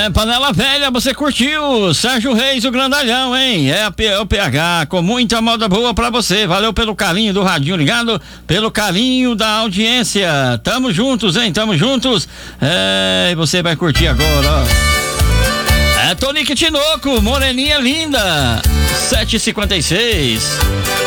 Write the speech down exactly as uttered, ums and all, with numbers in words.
É, Panela Velha, você curtiu? Sérgio Reis, o grandalhão, hein? É, é o P H, com muita moda boa pra você. Valeu pelo carinho do radinho ligado, pelo carinho da audiência. Tamo juntos, hein? Tamo juntos. É, e você vai curtir agora, ó. É Tonique Tinoco, Moreninha Linda, sete e cinquenta e seis.